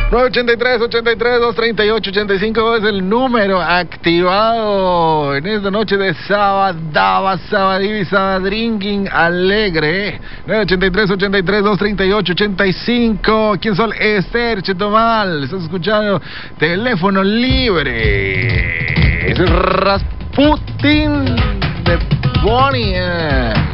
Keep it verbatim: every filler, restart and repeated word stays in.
nueve ochenta y tres, ochenta y tres, doscientos treinta y ocho, ochenta y cinco es el número activado en esta noche de Sabadaba, Sabadivi, Sabadrinking alegre. nueve ochenta y tres, ochenta y tres, doscientos treinta y ocho, ochenta y cinco. ¿Quién son? Esther Chetomal. Estás escuchando Teléfono Libre. Es Rasputin de Bonnie.